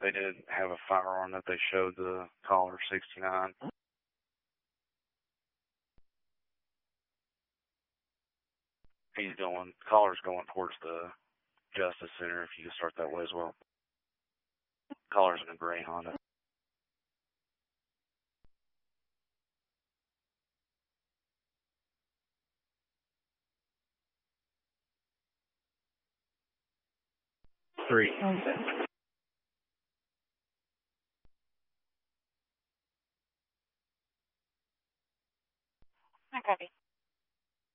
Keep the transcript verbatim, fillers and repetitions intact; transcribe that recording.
They did have a firearm that they showed the caller sixty-nine. He's going, caller's going towards the Justice Center if you can start that way as well. Caller's in a gray Honda. Three.